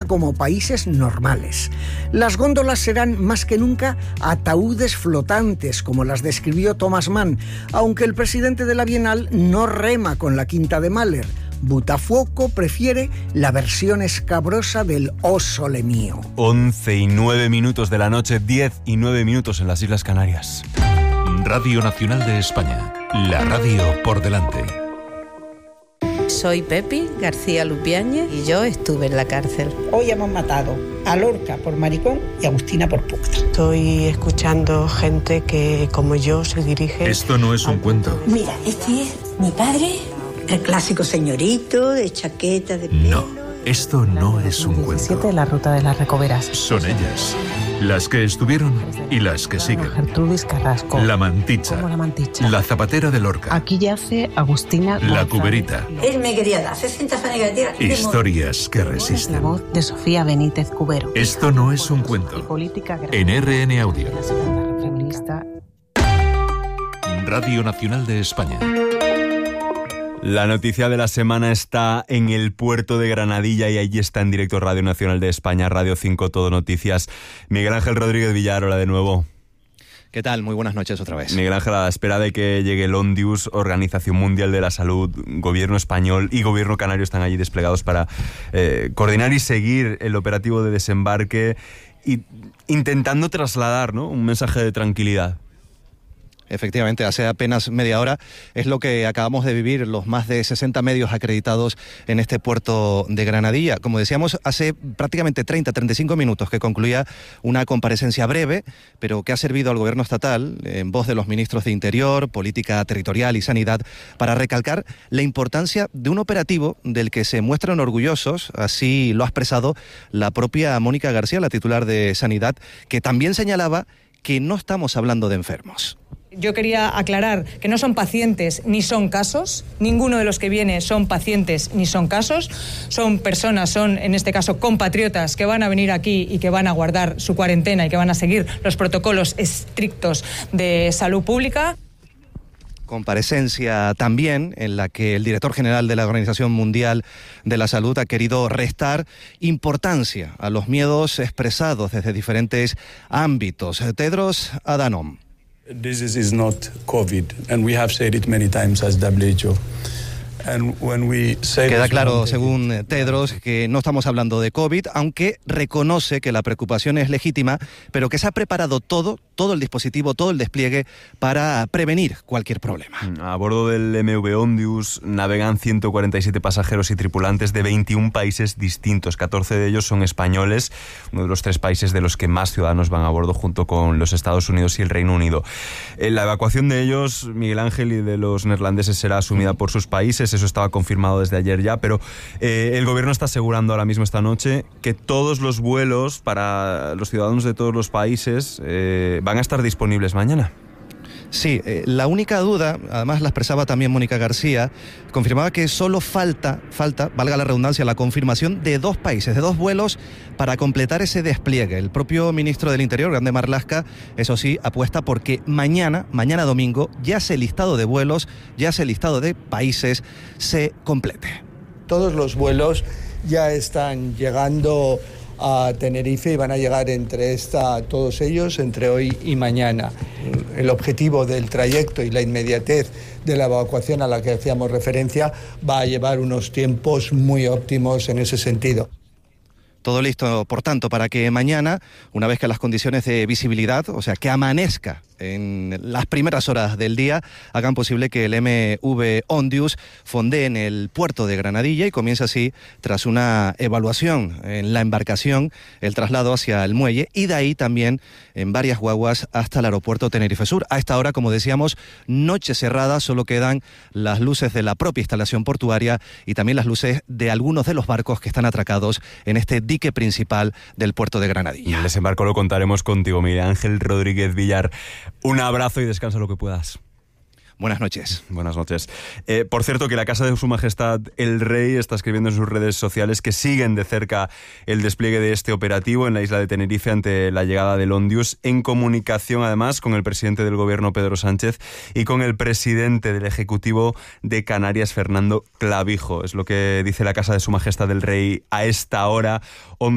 como países normales. Las góndolas serán más que nunca ataúdes flotantes, como las describió Thomas Mann, aunque el presidente de la Bienal no rema con la quinta de Mahler. Botafuoco prefiere la versión escabrosa del O Sole Mio. 11:09 de la noche, 10:09 en las Islas Canarias. Radio Nacional de España, la radio por delante. Soy Pepi García Lupiáñez y yo estuve en la cárcel. Hoy hemos matado a Lorca por maricón y a Agustina por puta. Estoy escuchando gente que, como yo, se dirige... Esto no es un cuento. Mira, este es mi padre, el clásico señorito de chaqueta de pelo. No, esto no es un cuento. 17 de la ruta de las Recoveras. Son ellas, las que estuvieron y las que siguen. Gertrudis Carrasco. La Manticha. ¿Cómo la Manticha? La Zapatera de Lorca. Aquí yace Agustina La González. Cuberita. Él me quería dar 60 fanegas de tierra. Historias que La resisten. voz de Sofía Benítez Cubero. Esto no es un Y cuento. política En RN Audio. La segunda feminista. Radio Nacional de España. La noticia de la semana está en el puerto de Granadilla y allí está en directo Radio Nacional de España, Radio 5, Todo Noticias. Miguel Ángel Rodríguez Villar, hola de nuevo. ¿Qué tal? Muy buenas noches otra vez. Miguel Ángel, a la espera de que llegue el ONDIUS, Organización Mundial de la Salud, Gobierno español y Gobierno canario están allí desplegados para coordinar y seguir el operativo de desembarque y intentando trasladar, ¿no?, un mensaje de tranquilidad. Efectivamente, hace apenas media hora es lo que acabamos de vivir los más de 60 medios acreditados en este puerto de Granadilla. Como decíamos, hace prácticamente 35 minutos que concluía una comparecencia breve, pero que ha servido al Gobierno estatal, en voz de los ministros de Interior, Política Territorial y Sanidad, para recalcar la importancia de un operativo del que se muestran orgullosos, así lo ha expresado la propia Mónica García, la titular de Sanidad, que también señalaba que no estamos hablando de enfermos. Yo quería aclarar que no son pacientes ni son casos, ninguno de los que viene son pacientes ni son casos, son personas, son en este caso compatriotas que van a venir aquí y que van a guardar su cuarentena y que van a seguir los protocolos estrictos de salud pública. Comparecencia también en la que el director general de la Organización Mundial de la Salud ha querido restar importancia a los miedos expresados desde diferentes ámbitos. Tedros Adhanom. This is not COVID, and we have said it many times as WHO. Queda claro, según Tedros, que no estamos hablando de COVID, aunque reconoce que la preocupación es legítima, pero que se ha preparado todo el dispositivo, todo el despliegue para prevenir cualquier problema. A bordo del MV ONDIUS navegan 147 pasajeros y tripulantes de 21 países distintos. 14 de ellos son españoles, uno de los 3 países de los que más ciudadanos van a bordo junto con los Estados Unidos y el Reino Unido. La evacuación de ellos, Miguel Ángel, y de los neerlandeses será asumida por sus países. Eso estaba confirmado desde ayer ya, pero el gobierno está asegurando ahora mismo esta noche que todos los vuelos para los ciudadanos de todos los países van a estar disponibles mañana. Sí, la única duda, además la expresaba también Mónica García, confirmaba que solo falta, valga la redundancia, la confirmación de 2 países, de 2 vuelos para completar ese despliegue. El propio ministro del Interior, Grande Marlaska, eso sí, apuesta porque mañana domingo, ya ese listado de vuelos, ya ese listado de países se complete. Todos los vuelos ya están llegando a Tenerife y van a llegar todos ellos entre hoy y mañana. El objetivo del trayecto y la inmediatez de la evacuación a la que hacíamos referencia va a llevar unos tiempos muy óptimos en ese sentido. Todo listo, por tanto, para que mañana, una vez que las condiciones de visibilidad, o sea, que amanezca en las primeras horas del día, hagan posible que el MV ONDIUS fondee en el puerto de Granadilla y comience así, tras una evaluación en la embarcación, el traslado hacia el muelle y de ahí también en varias guaguas hasta el aeropuerto Tenerife Sur. A esta hora, como decíamos, noche cerrada, solo quedan las luces de la propia instalación portuaria y también las luces de algunos de los barcos que están atracados en este dique principal del puerto de Granadilla. Y el desembarco lo contaremos contigo, Miguel Ángel Rodríguez Villar. Un abrazo y descansa lo que puedas. Buenas noches. Buenas noches. Por cierto, que la Casa de Su Majestad el Rey está escribiendo en sus redes sociales que siguen de cerca el despliegue de este operativo en la isla de Tenerife ante la llegada del ONDIUS, en comunicación además con el presidente del Gobierno, Pedro Sánchez, y con el presidente del Ejecutivo de Canarias, Fernando Clavijo. Es lo que dice la Casa de Su Majestad el Rey a esta hora.